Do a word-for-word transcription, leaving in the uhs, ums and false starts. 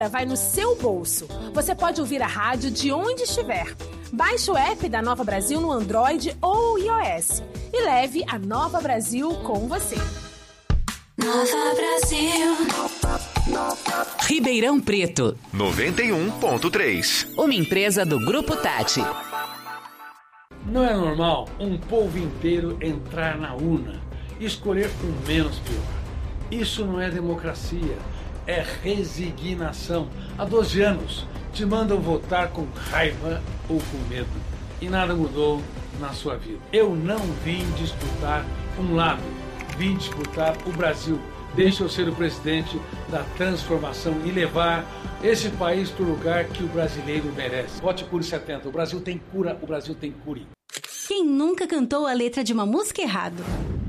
vai no seu bolso. Você pode ouvir a rádio de onde estiver. Baixe o app da Nova Brasil no Android ou iOS e leve a Nova Brasil com você. Nova Brasil. Ribeirão Preto. noventa e um ponto três. Uma empresa do Grupo Tati. Não é normal um povo inteiro entrar na urna e escolher o menos pior. Isso não é democracia, é resignação. Há doze anos te mandam votar com raiva ou com medo e nada mudou na sua vida. Eu não vim disputar um lado, vim disputar o Brasil. Deixa eu ser o presidente da transformação e levar esse país para o lugar que o brasileiro merece. Vote Cure setenta. O Brasil tem cura, o Brasil tem cure. Quem nunca cantou a letra de uma música errado?